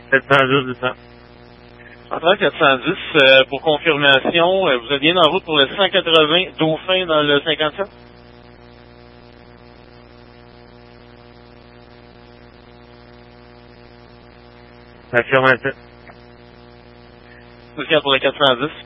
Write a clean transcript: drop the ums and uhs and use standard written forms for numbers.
710 du temps. Central 410, pour confirmation, vous êtes bien en route pour le 180 Dauphin dans le 57? Affirmatif. Vous êtes pour le 410?